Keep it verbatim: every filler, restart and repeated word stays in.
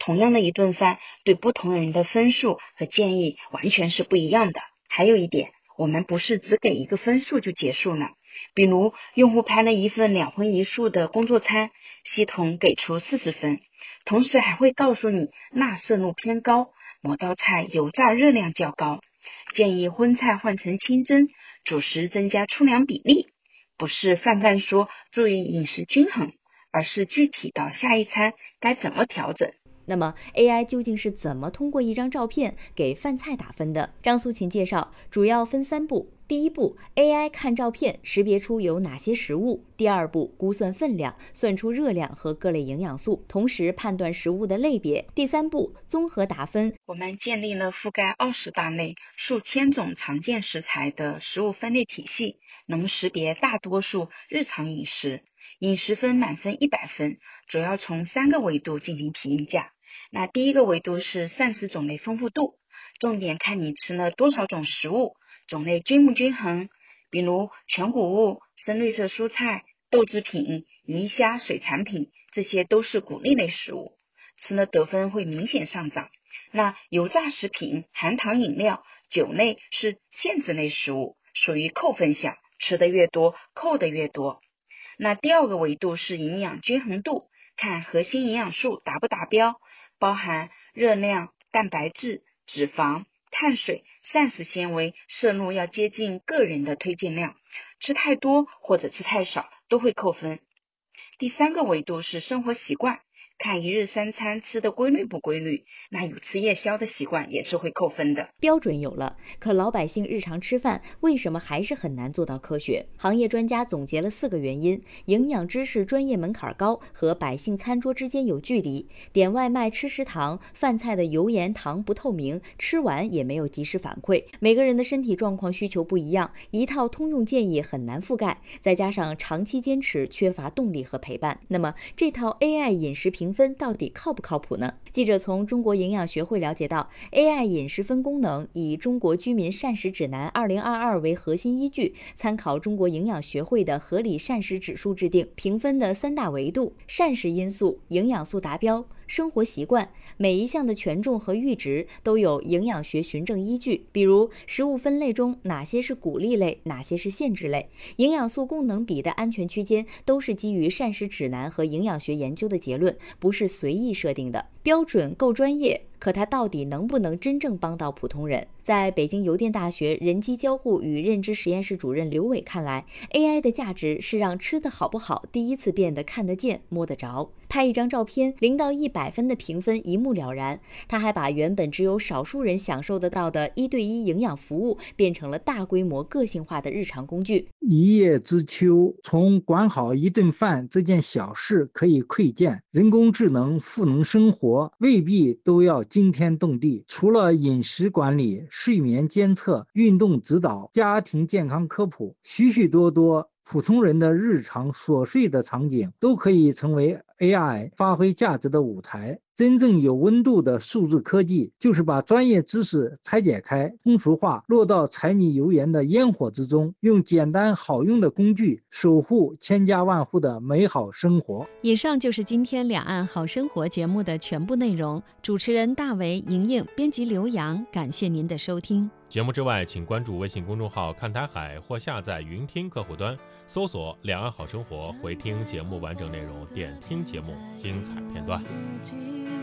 同样的一顿饭，对不同人的分数和建议完全是不一样的。还有一点，我们不是只给一个分数就结束了。比如用户拍了一份两荤一素的工作餐，系统给出四十分，同时还会告诉你钠摄入偏高，某道菜油炸热量较高，建议荤菜换成清蒸，主食增加粗粮比例。不是泛泛说注意饮食均衡，而是具体到下一餐该怎么调整。 那么 A I 究竟是怎么通过一张照片给饭菜打分的？张素琴介绍，主要分三步。第一步 ，A I 看照片识别出有哪些食物；第二步，估算分量，算出热量和各类营养素，同时判断食物的类别；第三步，综合打分。 我们建立了覆盖二十大类、数千种常见食材的食物分类体系，能识别大多数日常饮食。饮食分满分一百分，主要从三个维度进行评价。那第一个维度是膳食种类丰富度，重点看你吃了多少种食物，种类均不均衡，比如全谷物、深绿色蔬菜、豆制品、鱼虾、水产品，这些都是谷粒类食物，吃了得分会明显上涨。那油炸食品、含糖饮料、酒类是限制类食物，属于扣分项，吃的越多，扣的越多。那第二个维度是营养均衡度，看核心营养素达不达标，包含热量、蛋白质、脂肪、碳水、膳食纤维摄入要接近个人的推荐量，吃太多或者吃太少都会扣分。第三个维度是生活习惯，看一日三餐吃的规律不规律，那有吃夜宵的习惯也是会扣分的。 标准有了，可老百姓日常吃饭为什么还是很难做到科学？行业专家总结了四个原因：营养知识专业门槛高，和百姓餐桌之间有距离，点外卖吃食堂，饭菜的油盐糖不透明，吃完也没有及时反馈，每个人的身体状况需求不一样，一套通用建议很难覆盖，再加上长期坚持缺乏动力和陪伴，那么这套 A I 饮食评分到底靠不靠谱呢？记者从中国营养学会了解到， A I 饮食分功能以中国居民膳食指南二零二二为核心依据，参考中国营养学会的合理膳食指数制定评分的三大维度：膳食因素、营养素达标、生活习惯，每一项的权重和阈值都有营养学循证依据。比如食物分类中哪些是谷粒类，哪些是限制类，营养素功能比的安全区间都是基于膳食指南和营养学研究的结论，不是随意设定的。标准够专业，可它到底能不能真正帮到普通人？在北京邮电大学人机交互与认知实验室主任刘伟看来， A I 的价值是让吃的好不好第一次变得看得见摸得着。拍一张照片，零到一百分的评分一目了然。他还把原本只有少数人享受得到的一对一营养服务，变成了大规模个性化的日常工具。 一叶知秋，从管好一顿饭这件小事可以窥见，人工智能赋能生活，未必都要惊天动地。除了饮食管理、睡眠监测、运动指导、家庭健康科普，许许多多普通人的日常琐碎的场景都可以成为 A I 发挥价值的舞台。真正有温度的数字科技，就是把专业知识拆解开、通俗化，落到柴米油盐的烟火之中，用简单好用的工具守护千家万户的美好生活。 以上就是今天两岸好生活节目的全部内容。主持人大为、莹莹，编辑刘洋，感谢您的收听。 节目之外，请关注微信公众号看台海或下载云听客户端，搜索两岸好生活，回听节目完整内容，点听节目精彩片段。